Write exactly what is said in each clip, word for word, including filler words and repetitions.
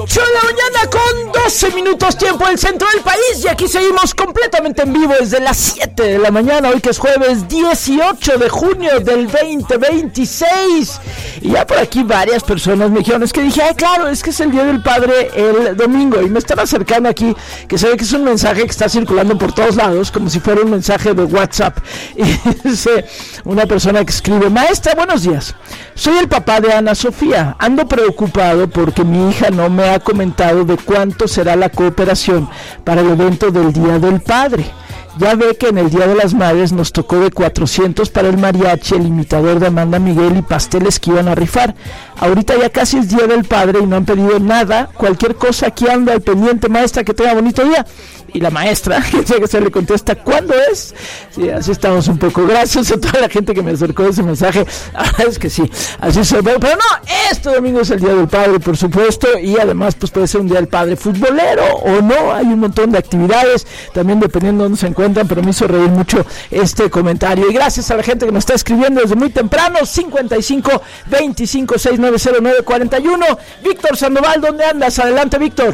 ocho de la mañana con doce minutos tiempo del centro del país y aquí seguimos completamente en vivo desde las siete de la mañana, hoy que es jueves dieciocho de junio del veinte veintiséis. Y ya por aquí varias personas me dijeron, es que dije, ay claro, es que es el Día del Padre el domingo, y me están acercando aquí, que se ve que es un mensaje que está circulando por todos lados, como si fuera un mensaje de WhatsApp. Y dice una persona que escribe, maestra, buenos días, soy el papá de Ana Sofía, ando preocupado porque mi hija no me ha comentado de cuánto será la cooperación para el evento del Día del Padre. Ya ve que en el Día de las Madres nos tocó de cuatrocientos para el mariachi, el imitador de Amanda Miguel y pasteles que iban a rifar. Ahorita ya casi es Día del Padre y no han pedido nada. Cualquier cosa aquí anda al pendiente, maestra, que tenga bonito día. Y la maestra, que se le contesta, ¿cuándo es? Sí, así estamos un poco. Gracias a toda la gente que me acercó ese mensaje. La verdad es que sí, así se ve. Pero no, este domingo es el Día del Padre, por supuesto, y además pues puede ser un Día del Padre futbolero o no. Hay un montón de actividades, también dependiendo de dónde se encuentran, pero me hizo reír mucho este comentario. Y gracias a la gente que me está escribiendo desde muy temprano, cincuenta y cinco, veinticinco, sesenta y nueve cero nueve cuarenta y uno. Víctor Sandoval, ¿dónde andas? Adelante, Víctor.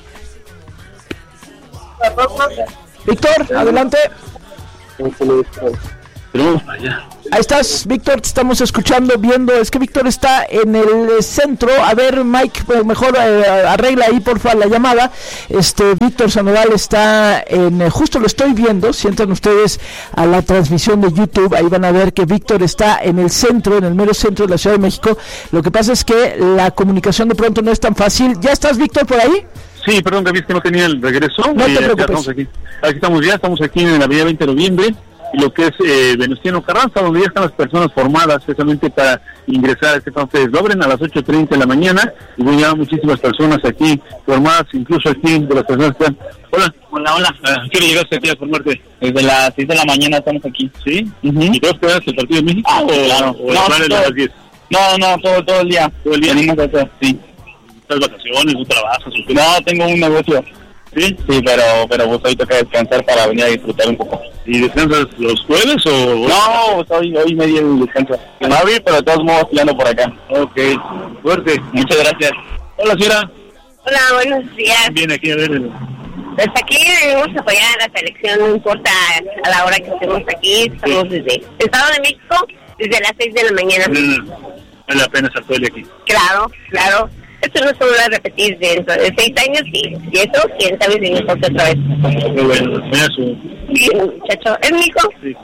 Víctor, adelante. Ahí estás, Víctor, te estamos escuchando, viendo. Es que Víctor está en el centro. A ver, Mike, mejor eh, arregla ahí porfa la llamada. Este Víctor Sandoval está en, eh, justo lo estoy viendo. Si entran ustedes a la transmisión de YouTube, ahí van a ver que Víctor está en el centro, en el mero centro de la Ciudad de México. Lo que pasa es que la comunicación de pronto no es tan fácil. ¿Ya estás, Víctor, por ahí? Sí, perdón, David, que no tenía el regreso. No te eh, preocupes. Estamos aquí. aquí estamos ya, estamos aquí en la avenida veinte de noviembre, lo que es eh, Venustiano Carranza, donde ya están las personas formadas especialmente para ingresar a este fanfest. Lo abren a las ocho treinta de la mañana y bueno, ya muchísimas personas aquí formadas, incluso aquí de las personas que están. Hola. Hola, hola. ¿A qué hora llegaste aquí a formarte? Desde las seis de la mañana estamos aquí. ¿Sí? Uh-huh. ¿Y todos que veas el partido de México? Ah, o, claro. o No, el todo, a las diez? No, no, todo, todo el día. ¿Todo el día? Venimos a hacer, sí. ¿Estás vacaciones, tú trabajas? O qué? No, tengo un negocio. ¿Sí? Sí, pero, pero pues hoy toca descansar para venir a disfrutar un poco. ¿Y descansas los jueves o...? No, pues hoy, hoy me di el descanso. No abrí, pero de todos modos estoy ando por acá. Ok, fuerte. Muchas gracias. Hola, señora. Hola, buenos días. Viene aquí a ver el... Pues aquí venimos a apoyar a la selección, no importa a la hora que estemos aquí, estamos desde el Estado de México, desde las seis de la mañana. Vale la pena estar todo el día aquí. Claro, claro. Esto no se vuelve a repetir dentro de seis años y, y eso, quién sabe si nos toque otra vez. Qué bueno, mira su... Sí, muchacho, ¿es mi hijo? Sí.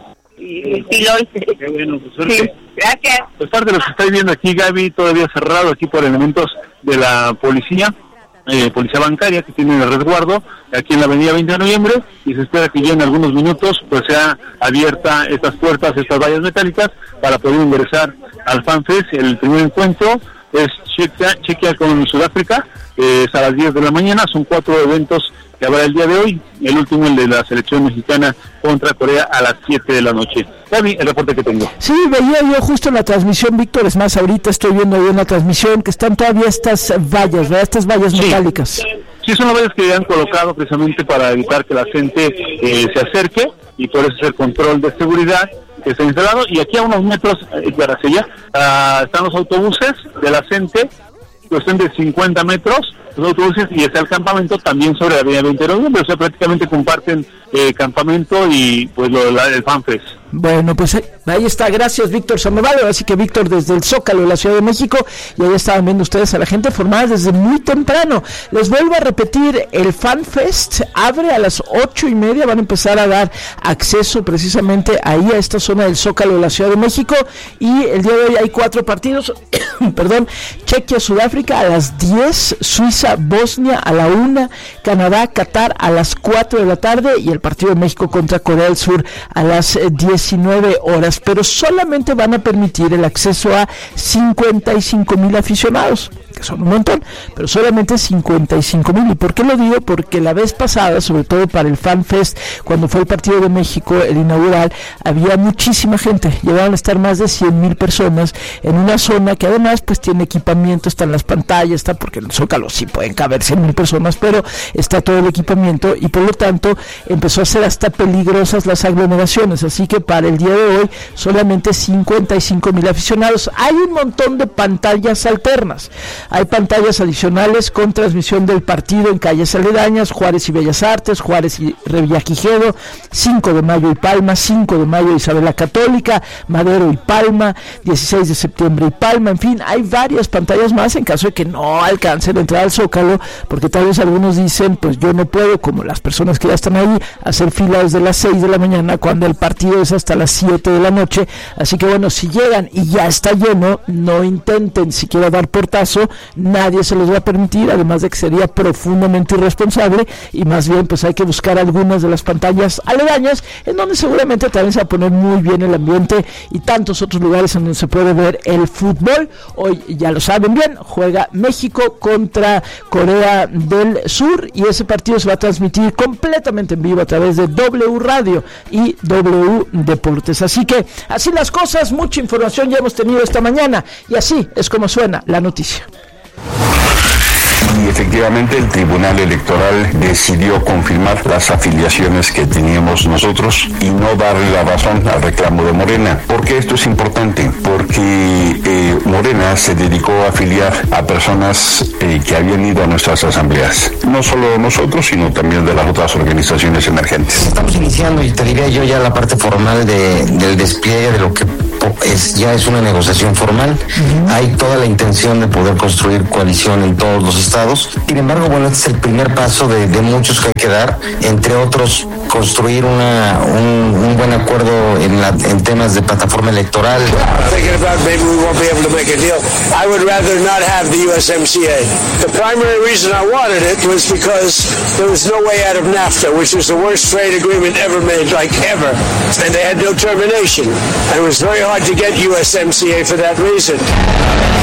Y pilón. Qué bueno, pues suerte. Sí, gracias. Pues parte de lo que estáis viendo aquí, Gaby, todavía cerrado aquí por elementos de la policía, eh, policía bancaria que tiene el resguardo aquí en la avenida veinte de noviembre, y se espera que ya en algunos minutos pues sea abierta estas puertas, estas vallas metálicas para poder ingresar al FanFest. El primer encuentro es Chequia, Chequia con Sudáfrica, eh, es a las diez de la mañana, son cuatro eventos que habrá el día de hoy, el último el de la selección mexicana contra Corea a las siete de la noche. Gaby, el reporte que tengo. Sí, veía yo justo en la transmisión, Víctor, es más, ahorita estoy viendo ahí en la transmisión que están todavía estas vallas, ¿verdad? Estas vallas Sí. metálicas. Sí, son las vallas que han colocado precisamente para evitar que la gente eh, se acerque, y por eso es el control de seguridad que se ha instalado. Y aquí a unos metros, eh, para hacia allá, uh, están los autobuses de la gente, cuestión de cincuenta metros, los autobuses, y está el campamento también sobre la avenida veinte de noviembre, o sea, prácticamente comparten eh, campamento y pues lo, la, el FanFest. Bueno, pues ahí, ahí está, gracias Víctor Sandoval. Así que Víctor desde el Zócalo de la Ciudad de México, y ahí estaban viendo ustedes a la gente formada desde muy temprano. Les vuelvo a repetir, el FanFest abre a las ocho y media, van a empezar a dar acceso precisamente ahí a esta zona del Zócalo de la Ciudad de México, y el día de hoy hay cuatro partidos, perdón, Chequia, Sudáfrica a las diez, Suiza, Bosnia a la una, Canadá, Qatar a las cuatro de la tarde, y el partido de México contra Corea del Sur a las diecinueve horas, pero solamente van a permitir el acceso a cincuenta y cinco mil aficionados, que son un montón, pero solamente cincuenta y cinco mil. ¿Y por qué lo digo? Porque la vez pasada, sobre todo para el FanFest, cuando fue el partido de México, el inaugural, había muchísima gente, llegaron a estar más de cien mil personas en una zona que además pues tiene equipamiento, están las pantallas, está, porque en el Zócalo sí pueden caber cien mil personas, pero está todo el equipamiento, y por lo tanto empezó a ser hasta peligrosas las aglomeraciones. Así que para el día de hoy solamente cincuenta y cinco mil aficionados. Hay un montón de pantallas alternas. Hay pantallas adicionales con transmisión del partido en calles aledañas, Juárez y Bellas Artes, Juárez y Revillagigedo, cinco de mayo y Palma, cinco de mayo Isabel la Católica, Madero y Palma, dieciséis de septiembre y Palma, en fin, hay varias pantallas más en caso de que no alcancen a entrar al Zócalo, porque tal vez algunos dicen, pues yo no puedo, como las personas que ya están ahí, hacer fila desde las seis de la mañana cuando el partido es hasta las siete de la noche, así que bueno, si llegan y ya está lleno, no intenten siquiera dar portazo, nadie se los va a permitir, además de que sería profundamente irresponsable, y más bien pues hay que buscar algunas de las pantallas aledañas, en donde seguramente también se va a poner muy bien el ambiente, y tantos otros lugares en donde se puede ver el fútbol. Hoy, ya lo saben bien, juega México contra Corea del Sur, y ese partido se va a transmitir completamente en vivo a través de W Radio y W Deportes. Así que así las cosas, mucha información ya hemos tenido esta mañana, y así es como suena la noticia. Y efectivamente el Tribunal Electoral decidió confirmar las afiliaciones que teníamos nosotros y no darle la razón al reclamo de Morena. ¿Por qué esto es importante? Porque eh, Morena se dedicó a afiliar a personas eh, que habían ido a nuestras asambleas. No solo nosotros, sino también de las otras organizaciones emergentes. Estamos iniciando, y te diría yo, ya la parte formal de, del despliegue de lo que es ya es una negociación formal. Uh-huh. Hay toda la intención de poder construir coalición en todos los estados. Sin embargo, bueno, este es el primer paso de, de muchos que hay que dar, entre otros construir una un, un buen acuerdo en, la, en temas de plataforma electoral. Thinking about maybe we won't be able to make a deal. I would rather not have the U S M C A. The primary reason I wanted it was because there was no way out of NAFTA, which was the worst trade agreement ever made, like ever, and they had no termination. And it was very hard to get U S M C A for that reason.